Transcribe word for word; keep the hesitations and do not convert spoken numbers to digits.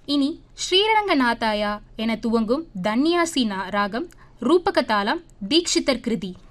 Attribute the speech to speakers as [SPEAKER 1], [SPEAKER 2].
[SPEAKER 1] இனி ஸ்ரீரங்கநாதாயா என துவங்கும் தன்யாசி ராகம் ரூபக தாளம் தீக்ஷிதர் கிருதி.